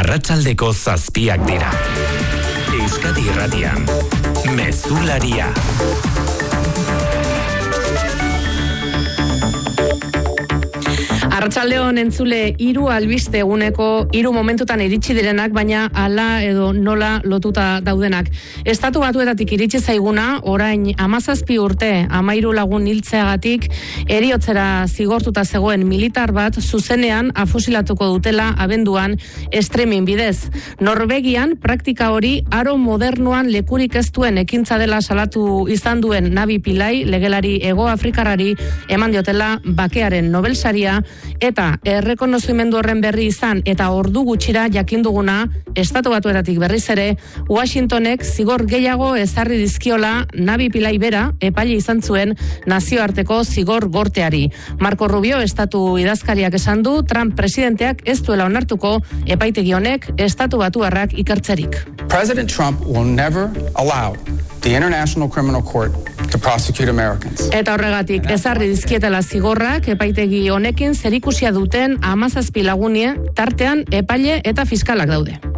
Arratsaldeko 7 dira. Euskadi Irratian, Mezularia. Arratsaldeon entzule, 3 albiste eguneko 3 momentutan iritsi direnak, baina hala edo nola lotuta daudenak. Estatu Batuetatik iritsi zaiguna, orain 17 urte 13 lagun hiltzeagatik heriotzera zigortuta zegoen militar bat zuzenean afusilatuko dutela abenduan streaming bidez. Norvegian praktika hori aro modernoan lekurik ez duen ekintza dela salatu izan duen Navi Pillay, legelari Hego Afrikarrari eman diotela bakearen Nobelsaria, eta errekonozimendu horren berri izan eta ordu gutxira jakinduguna Estatu Batuetatik berriz ere Washingtonek zigor gehiago ezarri dizkiola Navi Pillay bera epaile izan zuen nazioarteko zigor gorteari. Marco Rubio estatu idazkariak esan du Trump presidenteak ez duela onartuko epaitegi honek Estatu Batuarrak ikertzerik. President Trump will never allow the International Criminal Court to prosecute Americans. Eta horregatik ezarri dizkietela zigorrak epaitegi honekin zerikusia duten 17 lagunie, tartean epaile eta fiskalak daude.